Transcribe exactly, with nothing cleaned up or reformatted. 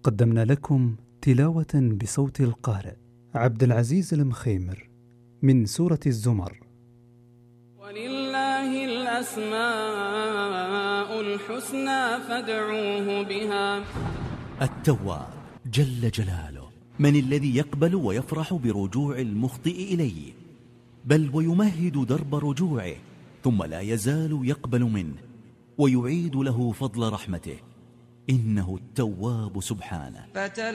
قدمنا لكم تلاوة بصوت القارئ عبد العزيز المخيمر من سورة الزمر. ولله الأسماء الحسنى فادعوه بها. التواب جل جلاله من الذي يقبل ويفرح برجوع المخطئ إليه، بل ويمهد درب رجوعه، ثم لا يزال يقبل منه ويعيد له فضل رحمته، إنه التواب سبحانه.